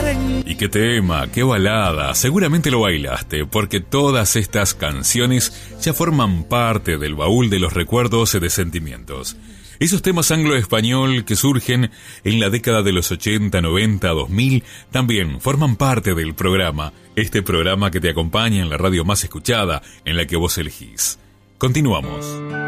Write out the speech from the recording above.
Y qué tema, qué balada, seguramente lo bailaste, porque todas estas canciones ya forman parte del baúl de los recuerdos y de sentimientos. Esos temas anglo-español que surgen en la década de los 80, 90, 2000, también forman parte del programa, este programa que te acompaña en la radio más escuchada, en la que vos elegís. Continuamos.